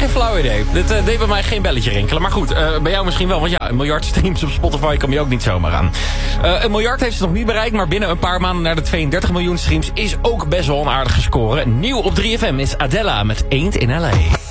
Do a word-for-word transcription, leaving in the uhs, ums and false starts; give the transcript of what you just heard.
Geen flauw idee. Dit uh, deed bij mij geen belletje rinkelen. Maar goed, uh, bij jou misschien wel. Want ja, een miljard streams op Spotify kan je ook niet zomaar aan. Uh, een miljard heeft ze nog niet bereikt. Maar binnen een paar maanden naar de tweeëndertig miljoen streams is ook best wel een aardige score. Nieuw op drie F M is Adela met Ain't in L A.